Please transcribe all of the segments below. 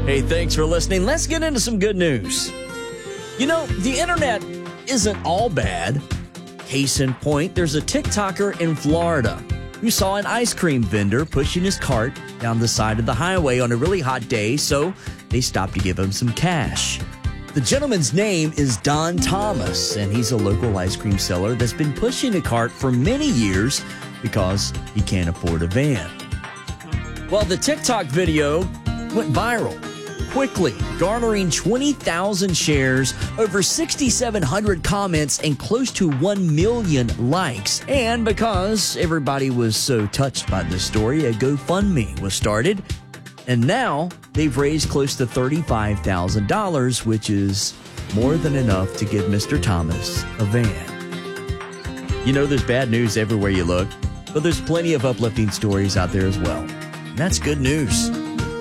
Hey, thanks for listening. Let's get into some good news. You know, the internet isn't all bad. Case in point, there's a TikToker in Florida who saw an ice cream vendor pushing his cart down the side of the highway on a really hot day, so they stopped to give him some cash. The gentleman's name is Don Thomas, and he's a local ice cream seller that's been pushing a cart for many years because he can't afford a van. Well, the TikTok video went viral quickly, garnering 20,000 shares, over 6,700 comments, and close to 1 million likes. And because everybody was so touched by this story, a GoFundMe was started. And now they've raised close to $35,000, which is more than enough to give Mr. Thomas a van. You know, there's bad news everywhere you look, but there's plenty of uplifting stories out there as well. And that's good news.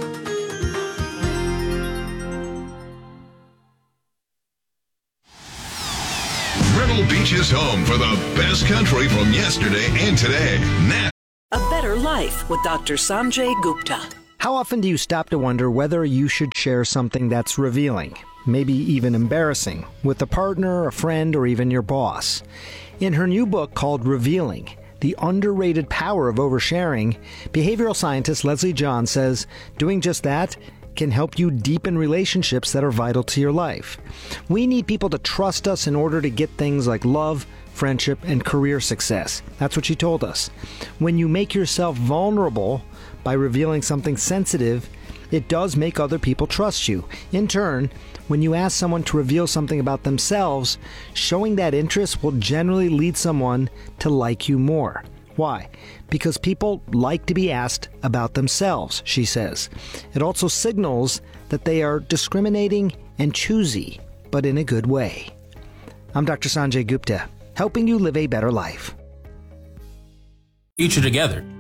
Myrtle Beach is home for the best country from yesterday and today. Now, A Better Life with Dr. Sanjay Gupta. How often do you stop to wonder whether you should share something that's revealing, maybe even embarrassing, with a partner, a friend, or even your boss? In her new book called Revealing, The Underrated Power of Oversharing, behavioral scientist Leslie John says doing just that can help you deepen relationships that are vital to your life. We need people to trust us in order to get things like love, friendship, and career success. That's what she told us. When you make yourself vulnerable by revealing something sensitive, it does make other people trust you. In turn, when you ask someone to reveal something about themselves, showing that interest will generally lead someone to like you more. Why? Because people like to be asked about themselves, she says. It also signals that they are discriminating and choosy, but in a good way. I'm Dr. Sanjay Gupta, helping you live a better life. Future together.